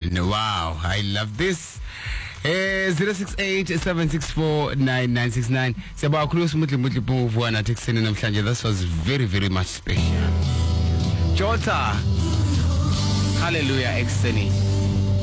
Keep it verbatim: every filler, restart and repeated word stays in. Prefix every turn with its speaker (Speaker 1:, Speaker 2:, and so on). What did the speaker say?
Speaker 1: No, wow, I love this. Eh, zero six eight seven six four nine nine six nine. Siyabonga kakhulu smoothly mutli buvuka nathi kuseni namhlanje. That was very very much special. Jota. Hallelujah, ekseni.